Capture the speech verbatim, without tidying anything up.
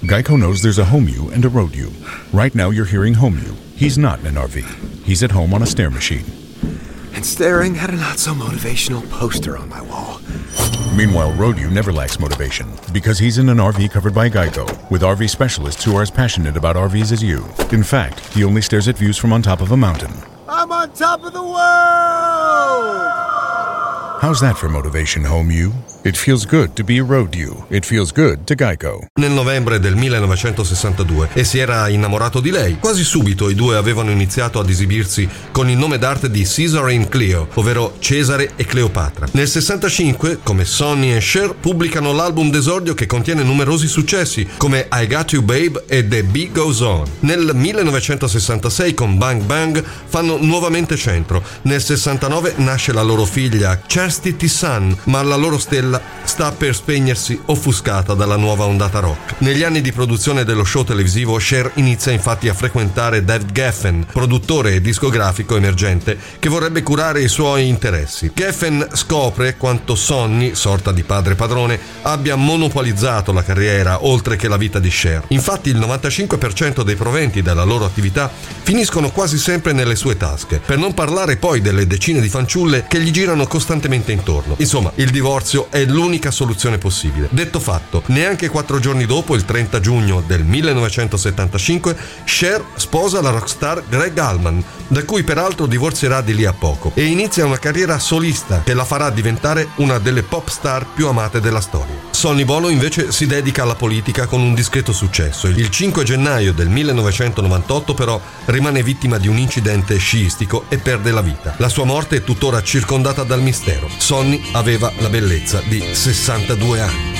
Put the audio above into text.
Geico knows there's a home you and a road you. Right now you're hearing home you. He's not in an R V. He's at home on a stair machine. And staring at a not-so-motivational poster on my wall. Meanwhile, road you never lacks motivation because he's in an R V covered by Geico with R V specialists who are as passionate about R Vs as you. In fact, he only stares at views from on top of a mountain. I'm on top of the world! How's that for motivation, home you? It feels good to be road you. It feels good to Geico. Nel novembre del millenovecentosessantadue e si era innamorato di lei. Quasi subito i due avevano iniziato ad esibirsi con il nome d'arte di Caesar and Cleo, ovvero Cesare e Cleopatra. Nel sessantacinque, come Sonny e Cher, pubblicano l'album d'esordio che contiene numerosi successi come I Got You Babe e The Beat Goes On. Nel millenovecentosessantasei con Bang Bang fanno nuovamente centro. Nel sessantanove nasce la loro figlia Chastity Sun, ma la loro stella sta per spegnersi offuscata dalla nuova ondata rock. Negli anni di produzione dello show televisivo, Cher inizia infatti a frequentare David Geffen, produttore e discografico emergente che vorrebbe curare i suoi interessi. Geffen scopre quanto Sonny, sorta di padre padrone, abbia monopolizzato la carriera oltre che la vita di Cher. Infatti il novantacinque per cento dei proventi della loro attività finiscono quasi sempre nelle sue tasche, per non parlare poi delle decine di fanciulle che gli girano costantemente intorno. Insomma, il divorzio è l'unica soluzione possibile. Detto fatto, neanche quattro giorni dopo, il trenta giugno del millenovecentosettantacinque, Cher sposa la rockstar Gregg Allman, da cui peraltro divorzierà di lì a poco, e inizia una carriera solista che la farà diventare una delle pop star più amate della storia. Sonny Bono invece si dedica alla politica con un discreto successo. Il cinque gennaio del millenovecentonovantotto però rimane vittima di un incidente sciistico e perde la vita. La sua morte è tuttora circondata dal mistero. Sonny aveva la bellezza di sessantadue anni.